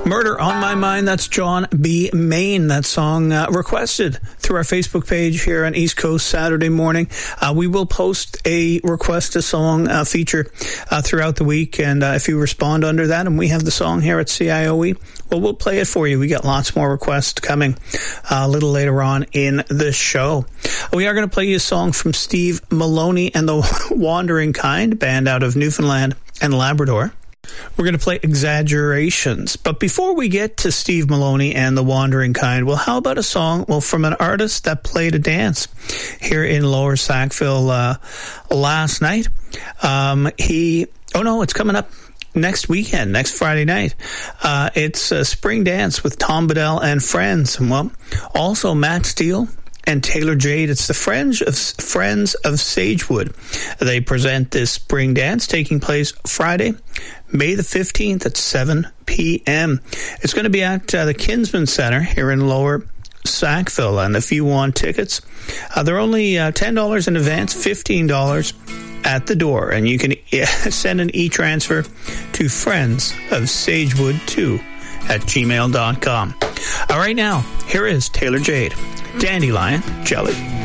Murder on My Mind, that's John B. Main. That song requested through our Facebook page here on East Coast Saturday morning. We will post a request a song feature throughout the week, and if you respond under that and we have the song here at CIOE, well, we'll play it for you. We got lots more requests coming a little later on in the show. We are going to play you a song from Steve Maloney and the Wandering Kind, band out of Newfoundland and Labrador. We're going to play Exaggerations. But before we get to Steve Maloney and the Wandering Kind, well, how about a song, from an artist that played a dance here in Lower Sackville last night. It's coming up next weekend, next Friday night. It's a spring dance with Tom Bedell and friends. Well, also Matt Steele and Taylor Jade. It's the Friends of Sagewood. They present this spring dance taking place Friday, May the 15th at 7 p.m. It's going to be at the Kinsman Center here in Lower Sackville. And if you want tickets, they're only $10 in advance, $15 at the door. And you can send an e-transfer to friendsofsagewood2@gmail.com. All right, now, here is Taylor Jade, Dandelion Jelly.